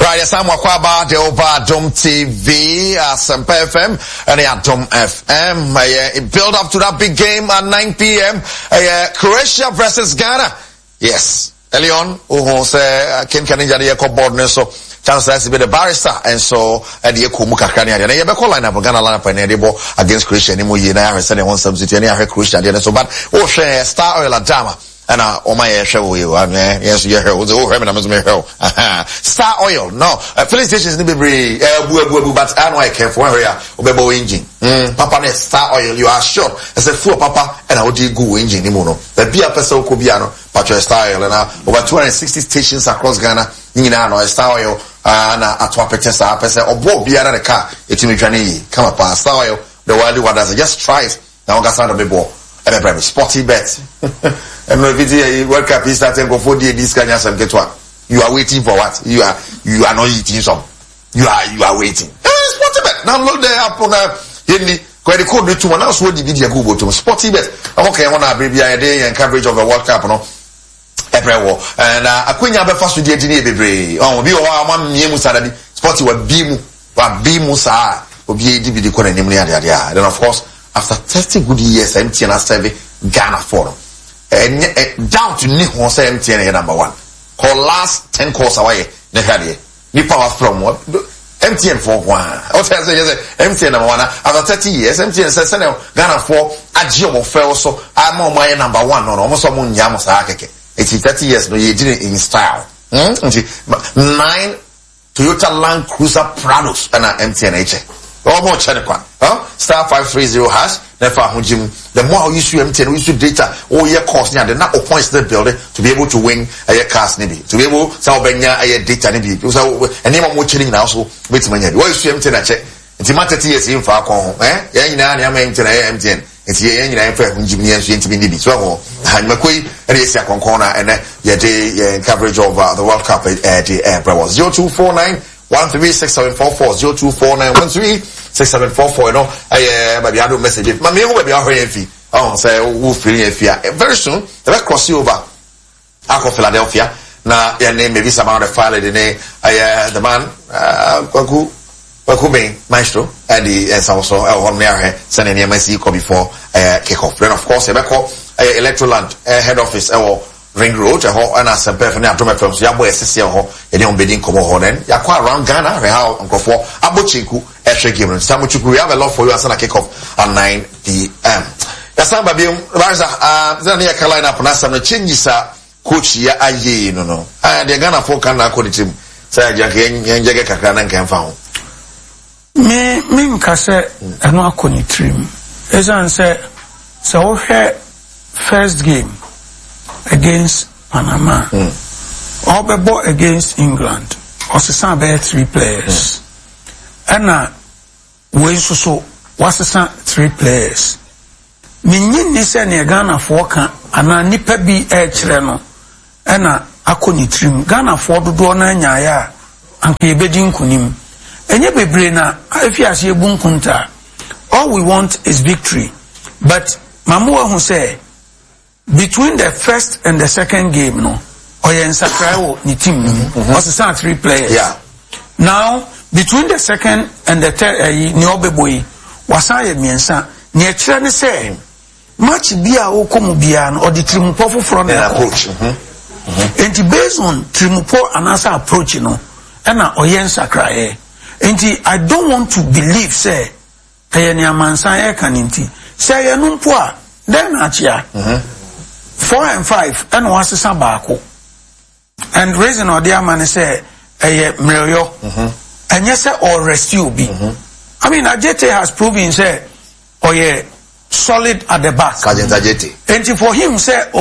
Right, yes, I'm Wakwaba, the over Dom TV, Semper FM, and Dom FM. Build up to that big game at 9 p.m. Croatia versus Ghana. Yes. Elion, who say, Ken Kanija, the board, so chance to be the barrister, and so at the Kumuka Kanya, and you call line up Ghana line up and against Croatia, and you know, sending one substitute, and I heard Croatia, and so, but, share Star Oil Dama. And my show you yes you hear was over him Star Oil no filling stations ni bebre but I know I care for area obebo engine papa ne Star Oil you are sure as a full papa and I would go engine ni mo no the beer person ko bia no patro Star Oil na over 260 stations across Ghana nyina no Star Oil na atwa petesa pese obo bia na the car etimi dwane yi come up Star Oil the world what does just try it now got sound of bebo sporty bet. And when World Cup is starting go for this kind of get what? You are waiting for what? You are not eating some. You are waiting. Sporty bet. Now look there up on the quite the code to one else what the video go to sporty bet. Okay, I want to be a day and coverage of the World Cup, no. Everywhere. And Akunya be first with the bebre. Oh, be one me musa sporty wa bimu sa obi di the kone nimli adia. Then of course after 30 good years MTN has served Ghana Forum. Down to Nihon say MTN number one. Call last 10 calls away. Ni power from what? MTN for one. What I say MTN number one. After 30 years, MTN says Ghana for a geo fail so I'm on my number one. No, almost someone Yamosa. It's 30 years, no, you did it in style. 9 Toyota Land Cruiser Prados and MTN. Or more Chadekwan. Star 530 hash. Therefore, the more you use MTN, we use data, all your costs, the number of points that building to be able to win a cars, maybe to be able to have a data, maybe. So, and name more chilling now, so wait a minute. What is MTN? It's a matter is in far con, MTN. It's here, and I'm fair from Jimmy and Jimmy. So, and McQuay, and it's a corner, and your coverage of the World Cup at the air. 0249-136-744, 0249-136-744, you know, maybe I do message it. Maybe I heard you. Oh, say, who feeling fear. Very soon, the back cross you over. Alco Philadelphia. Now, your name may be some of the file in the man, Kwaku Maestro, and the also, on there, sending MSC call before kick-off. Then, of course, Electroland, head office, Ring Road, and as a person, films, Yabo SCL, and young bidding come on, and Yakwa around Ghana, how Uncle for Abuchiku, Eshe Given, Samuchuku, we have a lot for you as a kick-off at 9 p.m. That's not Babium, Raza, Zania Carolina, Panasa, changes coach ya aye, no. And the Ghana folk can according to him, say, Jackie Kakana can found. Me, Kase, and no Akoni trim. As I said, so first game against Panama, or be bought against England, or some 3 players. And we so was 3 players. Minyin ni se ne Ghana for kan ana nipa bi echre and Akoni trim Ghana for dodo na nya ya anka ebedi nkunim. Enye bebre na afiase ebunkunta. All we want is victory. But Mamuwa who say between the first and the second game, no, Oyen Sakrao ni team was 3 players. Yeah. Now between the second and the third, ni Obeboy wasaye miensa ni echira ni say match bia o komu bia no or the Trimupo from the approach. And based on Trimupo anasa approach, you know, and Oyen Sakrae. And I don't want to believe say Kayania Mansa Kaninti say Yanumpua then achia 4 and 5 and was Sabako. And reason or dear man say Mrio and yes or rescue be. I mean Ajete has proven say solid at the back. And for him say